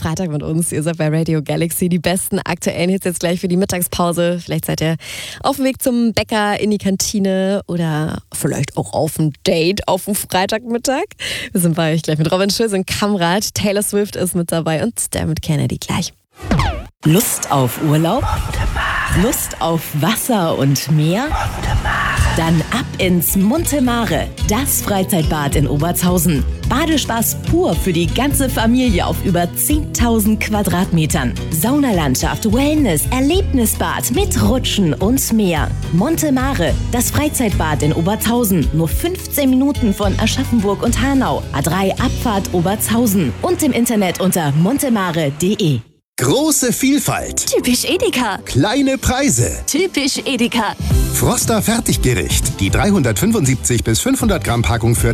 Freitag mit uns. Ihr seid bei Radio Galaxy. Die besten aktuellen Hits jetzt gleich für die Mittagspause. Vielleicht seid ihr auf dem Weg zum Bäcker, in die Kantine oder vielleicht auch auf ein Date auf dem Freitagmittag. Wir sind bei euch gleich mit Robin Schulz und Kamrat. Taylor Swift ist mit dabei und Dermot Kennedy gleich. Lust auf Urlaub? Lust auf Wasser und Meer? Dann ab ins Monte Mare, das Freizeitbad in Obertshausen. Badespaß pur für die ganze Familie auf über 10.000 Quadratmetern. Saunalandschaft, Wellness, Erlebnisbad mit Rutschen und mehr. Monte Mare, das Freizeitbad in Obertshausen. Nur 15 Minuten von Aschaffenburg und Hanau. A3 Abfahrt Obertshausen. Und im Internet unter montemare.de. Große Vielfalt. Typisch Edeka. Kleine Preise. Typisch Edeka. Froster Fertiggericht. Die 375 bis 500 Gramm Packung für